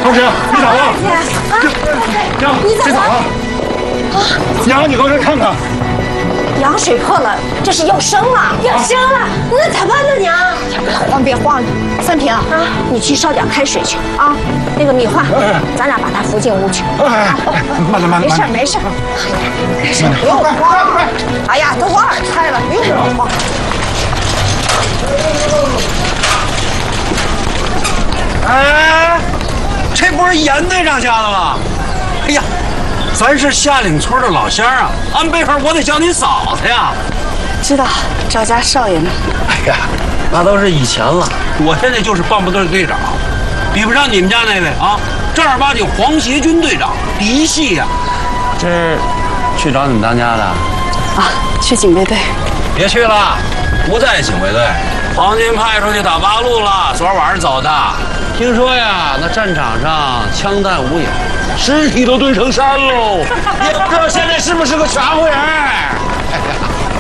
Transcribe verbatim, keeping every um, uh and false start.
同学，你咋了？娘， 你咋了？ 啊！娘，你过来看看。 羊水破了，这是要生了，要生了，那咋办呢，娘？别慌，别慌。三平啊，你去烧点开水去啊。那个米花，咱俩把他扶进屋去。 哎，慢点，慢点， 没事，没事。没事，不用慌。哎呀，都往哪开了？不用慌。 哎，这不是严队长家的吗？哎呀，咱是下岭村的老乡啊，按辈分我得叫你嫂子呀。 知道，赵家少爷呢？ 哎呀，那都是以前了，我现在就是棒棒队队长，比不上你们家那位啊，正儿八经皇协军队长，嫡系呀。这是去找你们当家的？ 啊，去警备队。 别去了，不在警备队。黄金派出去打八路了，昨晚上走的。听说呀，那战场上枪弹无影，尸体都堆成山喽，也不知道现在是不是个全乎人。